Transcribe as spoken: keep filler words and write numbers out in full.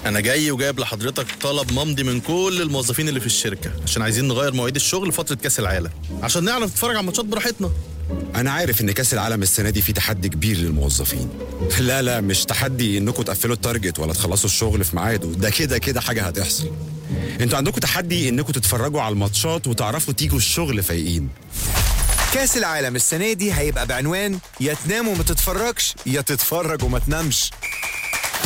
انا جاي وجايب لحضرتك طلب ممضي من كل الموظفين اللي في الشركه عشان عايزين نغير مواعيد الشغل فتره كاس العالم عشان نعرف نتفرج على الماتشات براحتنا. انا عارف ان كاس العالم السنه دي فيه تحدي كبير للموظفين. لا لا مش تحدي انكم تقفلوا التارجت ولا تخلصوا الشغل في ميعاده، ده كده كده حاجه هتحصل. انتوا عندكم تحدي انكم تتفرجوا على الماتشات وتعرفوا تيجوا الشغل فايقين. كاس العالم السنة دي هيبقى بعنوان يا تنام وما تتفرجش يا تتفرج وما تنامش.